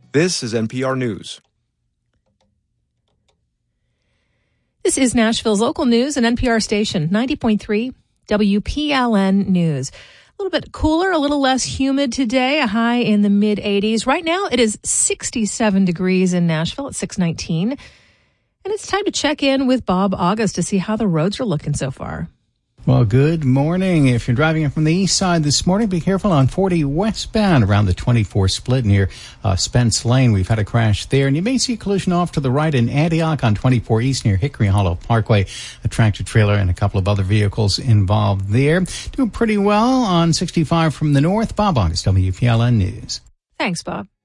This is NPR News. This is Nashville's local news and NPR station, 90.3 WPLN News. A little bit cooler, a little less humid today, a high in the mid-80s. Right now, it is 67 degrees in Nashville at 6:19. And it's time to check in with Bob August to see how the roads are looking so far. Well, good morning. If you're driving in from the east side this morning, be careful on 40 westbound around the 24 split near Spence Lane. We've had a crash there, and you may see a collision off to the right in Antioch on 24 east near Hickory Hollow Parkway. A tractor trailer and a couple of other vehicles involved there. Doing pretty well on 65 from the north. Bob August, WPLN News. Thanks, Bob.